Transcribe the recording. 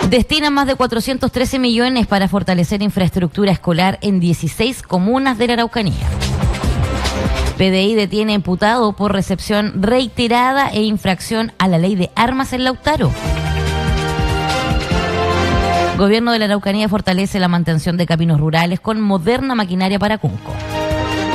Destinan más de 413 millones para fortalecer infraestructura escolar en 16 comunas de la Araucanía. PDI detiene imputado por recepción reiterada e infracción a la ley de armas en Lautaro. Gobierno de la Araucanía fortalece la mantención de caminos rurales con moderna maquinaria para Cunco.